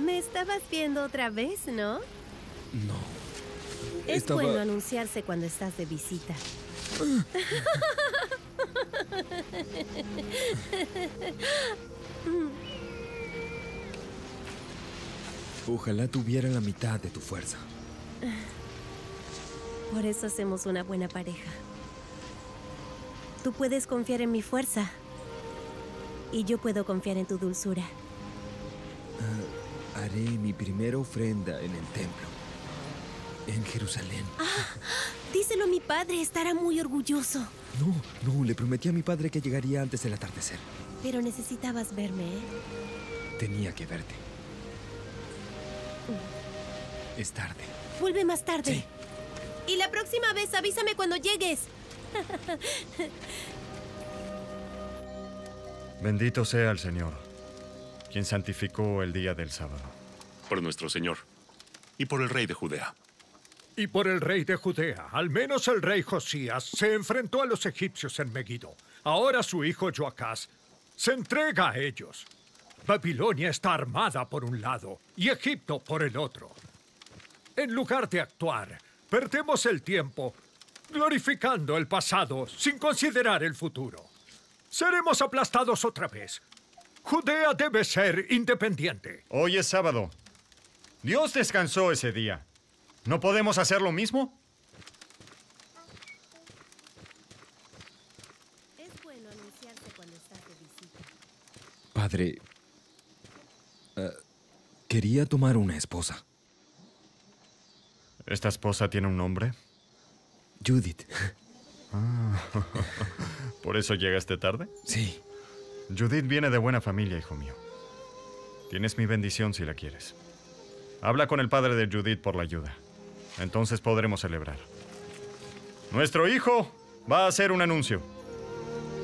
Me estabas viendo otra vez, ¿no? No. Es bueno anunciarse cuando estás de visita. Ojalá tuviera la mitad de tu fuerza. Por eso hacemos una buena pareja. Tú puedes confiar en mi fuerza. Y yo puedo confiar en tu dulzura. Haré mi primera ofrenda en el templo. En Jerusalén. Díselo a mi padre, estará muy orgulloso. No, le prometí a mi padre que llegaría antes del atardecer. Pero necesitabas verme, ¿eh? Tenía que verte. Es tarde. Vuelve más tarde. Sí. Y la próxima vez avísame cuando llegues. Bendito sea el Señor, quien santificó el día del sábado. Por nuestro Señor y por el rey de Judea. Y por el rey de Judea, al menos el rey Josías, se enfrentó a los egipcios en Megido. Ahora su hijo Joacás se entrega a ellos. Babilonia está armada por un lado y Egipto por el otro. En lugar de actuar, perdemos el tiempo glorificando el pasado sin considerar el futuro. Seremos aplastados otra vez. Judea debe ser independiente. Hoy es sábado. Dios descansó ese día. ¿No podemos hacer lo mismo? Es bueno anunciarse cuando estás de visita. Padre, quería tomar una esposa. ¿Esta esposa tiene un nombre? Judith. ¿Por eso llegaste tarde? Sí. Judith viene de buena familia, hijo mío. Tienes mi bendición si la quieres. Habla con el padre de Judith por la ayuda. Entonces podremos celebrar. Nuestro hijo va a hacer un anuncio.